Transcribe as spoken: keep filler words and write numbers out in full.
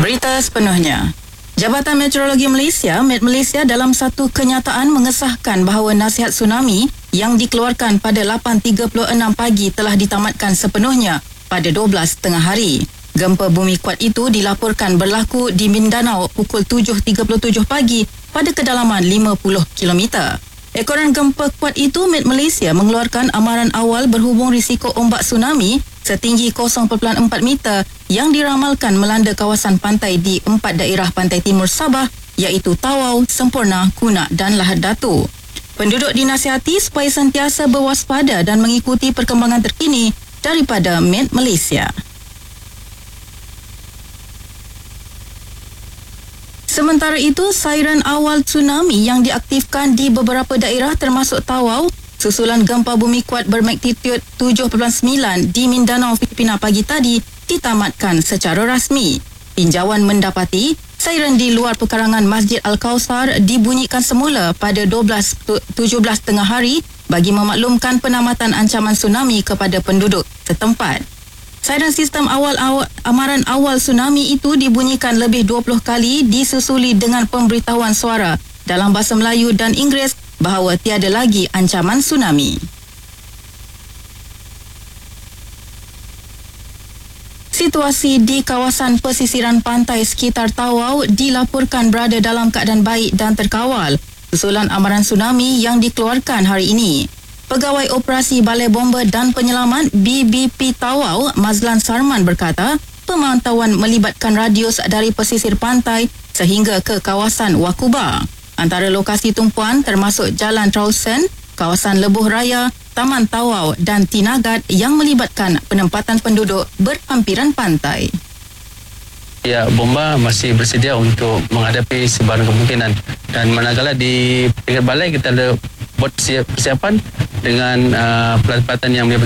Berita sepenuhnya. Jabatan Meteorologi Malaysia, Met Malaysia dalam satu kenyataan mengesahkan bahawa nasihat tsunami yang dikeluarkan pada lapan tiga puluh enam pagi telah ditamatkan sepenuhnya pada dua belas tengah hari. Gempa bumi kuat itu dilaporkan berlaku di Mindanao pukul tujuh tiga puluh tujuh pagi pada kedalaman lima puluh kilometer. Ekoran gempa kuat itu, Met Malaysia mengeluarkan amaran awal berhubung risiko ombak tsunami setinggi kosong perpuluhan empat meter yang diramalkan melanda kawasan pantai di empat daerah pantai timur Sabah iaitu Tawau, Semporna, Kunak dan Lahad Datu. Penduduk dinasihati supaya sentiasa berwaspada dan mengikuti perkembangan terkini daripada Met Malaysia. Sementara itu, sairen awal tsunami yang diaktifkan di beberapa daerah termasuk Tawau susulan gempa bumi kuat bermagnitudo tujuh perpuluhan sembilan di Mindanao, Filipina pagi tadi ditamatkan secara rasmi. Tinjauan mendapati sairen di luar pekarangan Masjid Al-Kausar dibunyikan semula pada dua belas tujuh belas tengah hari bagi memaklumkan penamatan ancaman tsunami kepada penduduk setempat. Sairen sistem awal, awal amaran awal tsunami itu dibunyikan lebih dua puluh kali disusuli dengan pemberitahuan suara dalam bahasa Melayu dan Inggeris bahawa tiada lagi ancaman tsunami. Situasi di kawasan pesisiran pantai sekitar Tawau dilaporkan berada dalam keadaan baik dan terkawal susulan amaran tsunami yang dikeluarkan hari ini. Pegawai Operasi Balai Bomba dan Penyelamat B B P Tawau, Mazlan Sarman berkata, pemantauan melibatkan radius dari pesisir pantai sehingga ke kawasan Wakuba. Antara lokasi tumpuan termasuk Jalan Trausen, kawasan Lebuh Raya, Taman Tawau dan Tinagat yang melibatkan penempatan penduduk berhampiran pantai. Ya, bomba masih bersedia untuk menghadapi sebarang kemungkinan, dan manakala di tingkat balai kita ada buat persiapan dengan uh, pelapatan yang